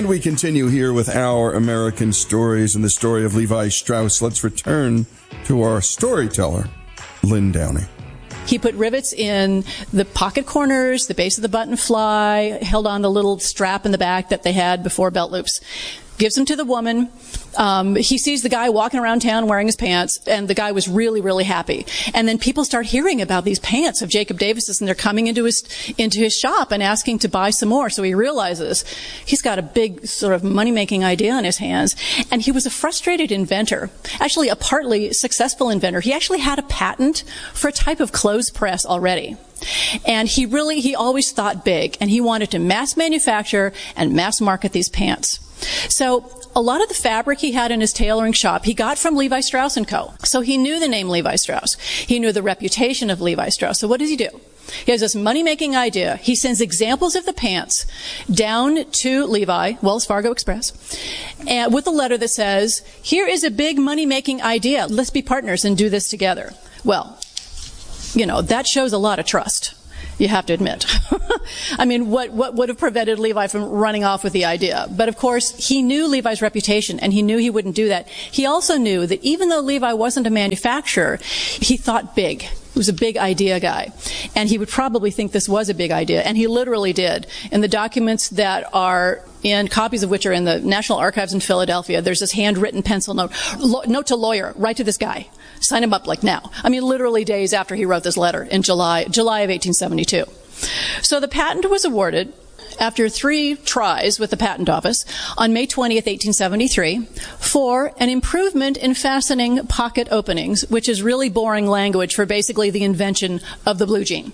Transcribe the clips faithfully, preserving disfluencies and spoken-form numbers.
And we continue here with our American stories and the story of Levi Strauss. Let's return to our storyteller, Lynn Downey. He put rivets in the pocket corners, the base of the button fly, held on the little strap in the back that they had before belt loops. Gives them to the woman. Um, he sees the guy walking around town wearing his pants, and the guy was really, really happy. And then people start hearing about these pants of Jacob Davis's, and they're coming into his into his shop and asking to buy some more. So he realizes he's got a big sort of money-making idea on his hands. And he was a frustrated inventor, actually a partly successful inventor. He actually had a patent for a type of clothes press already. And he really, he always thought big, and he wanted to mass manufacture and mass market these pants. So a lot of the fabric he had in his tailoring shop, he got from Levi Strauss and Co. So he knew the name Levi Strauss. He knew the reputation of Levi Strauss. So what does he do? He has this money-making idea. He sends examples of the pants down to Levi, Wells Fargo Express, and with a letter that says, here is a big money-making idea. Let's be partners and do this together. Well, you know, that shows a lot of trust. You have to admit. I mean, what, what would have prevented Levi from running off with the idea? But of course, he knew Levi's reputation, and he knew he wouldn't do that. He also knew that even though Levi wasn't a manufacturer, he thought big. He was a big idea guy. And he would probably think this was a big idea, and he literally did. In the documents that are in, copies of which are in the National Archives in Philadelphia, there's this handwritten pencil note, lo- note to lawyer, write to this guy. Sign him up like now. I mean, literally days after he wrote this letter in July, July of eighteen seventy-two. So the patent was awarded after three tries with the patent office on May twentieth, eighteen seventy-three, for an improvement in fastening pocket openings, which is really boring language for basically the invention of the blue jean.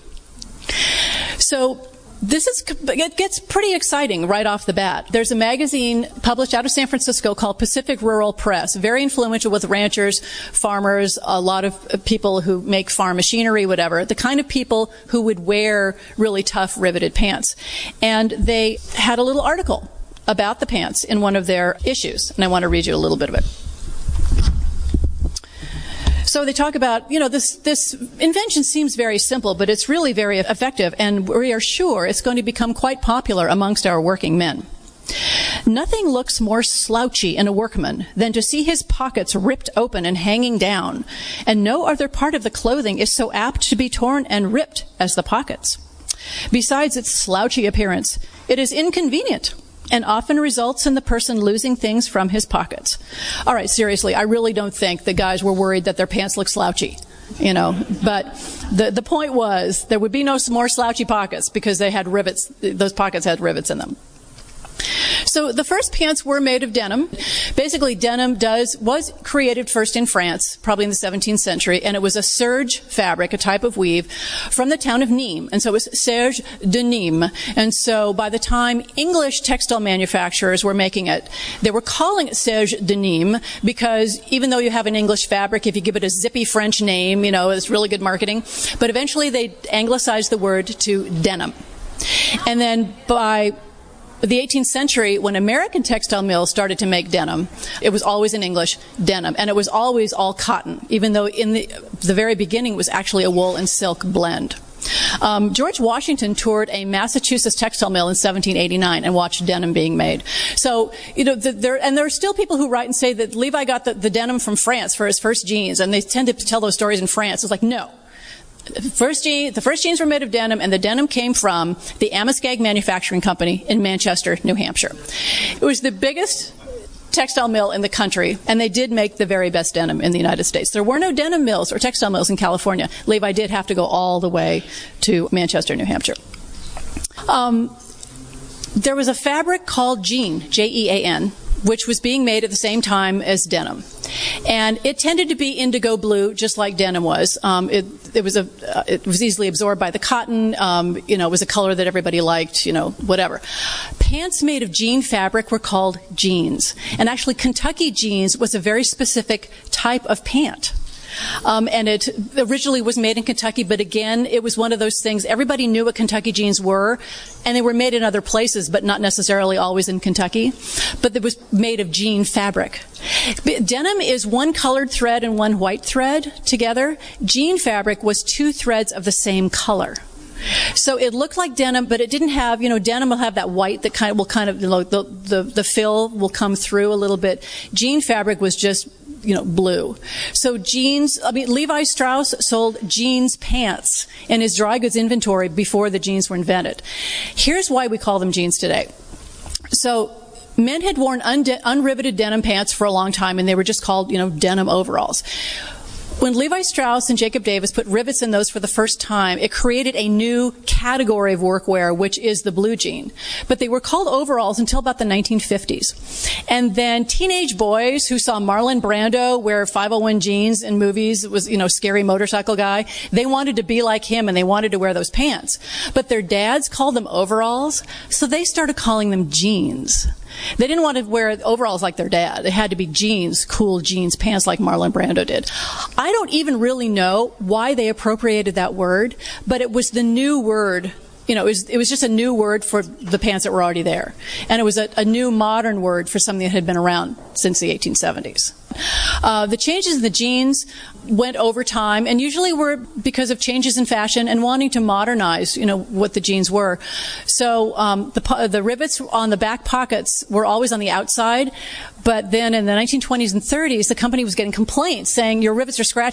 So this is, it gets pretty exciting right off the bat. There's a magazine published out of San Francisco called Pacific Rural Press, very influential with ranchers, farmers, a lot of people who make farm machinery, whatever, the kind of people who would wear really tough riveted pants. And they had a little article about the pants in one of their issues, and I want to read you a little bit of it. So they talk about, you know, this, this invention seems very simple, but it's really very effective, and we are sure it's going to become quite popular amongst our working men. Nothing looks more slouchy in a workman than to see his pockets ripped open and hanging down, and no other part of the clothing is so apt to be torn and ripped as the pockets. Besides its slouchy appearance, it is inconvenient and often results in the person losing things from his pockets. All right, seriously, I really don't think the guys were worried that their pants looked slouchy, you know. But the the point was there would be no more slouchy pockets because they had rivets. Those pockets had rivets in them. So the first pants were made of denim. Basically, denim does was created first in France, probably in the seventeenth century, and it was a serge fabric, a type of weave, from the town of Nîmes. And so it was serge de Nîmes. And so by the time English textile manufacturers were making it, they were calling it serge de Nîmes because even though you have an English fabric, if you give it a zippy French name, you know, it's really good marketing. But eventually they anglicized the word to denim. And then by the eighteenth century, when American textile mills started to make denim, it was always in English, denim, and it was always all cotton, even though in the, the very beginning was actually a wool and silk blend. Um, George Washington toured a Massachusetts textile mill in seventeen eighty-nine and watched denim being made. So, you know, the, there, and there are still people who write and say that Levi got the, the denim from France for his first jeans, and they tend to tell those stories in France. It's like, no. First jean, the first jeans were made of denim, and the denim came from the Amoskeag Manufacturing Company in Manchester, New Hampshire. It was the biggest textile mill in the country, and they did make the very best denim in the United States. There were no denim mills or textile mills in California. Levi did have to go all the way to Manchester, New Hampshire. Um, there was a fabric called jean, J E A N, which was being made at the same time as denim. And it tended to be indigo blue, just like denim was. Um, it, it was a, uh, it was easily absorbed by the cotton. Um, you know, it was a color that everybody liked. You know, whatever. Pants made of jean fabric were called jeans, and actually, Kentucky jeans was a very specific type of pant. Um, and it originally was made in Kentucky, but again, it was one of those things. Everybody knew what Kentucky jeans were, and they were made in other places, but not necessarily always in Kentucky. But it was made of jean fabric. Denim is one colored thread and one white thread together. Jean fabric was two threads of the same color. So it looked like denim, but it didn't have, you know, denim will have that white that kind of will kind of, you know, the, the, the fill will come through a little bit. Jean fabric was just, you know, blue. So jeans, I mean, Levi Strauss sold jeans pants in his dry goods inventory before the jeans were invented. Here's why we call them jeans today. So men had worn unde- unriveted denim pants for a long time, and they were just called, you know, denim overalls. When Levi Strauss and Jacob Davis put rivets in those for the first time, it created a new category of workwear, which is the blue jean. But they were called overalls until about the nineteen fifties. And then teenage boys who saw Marlon Brando wear five oh one jeans in movies, was, you know, scary motorcycle guy, they wanted to be like him and they wanted to wear those pants. But their dads called them overalls, so they started calling them jeans. They didn't want to wear overalls like their dad. It had to be jeans, cool jeans pants like Marlon Brando did. I don't even really know why they appropriated that word, but it was the new word. You know, it was, it was just a new word for the pants that were already there. And it was a, a new modern word for something that had been around since the eighteen seventies. Uh, the changes in the jeans went over time, and usually were because of changes in fashion and wanting to modernize, you know, what the jeans were. So um, the, the rivets on the back pockets were always on the outside, but then in the nineteen twenties and thirties, the company was getting complaints saying your rivets are scratched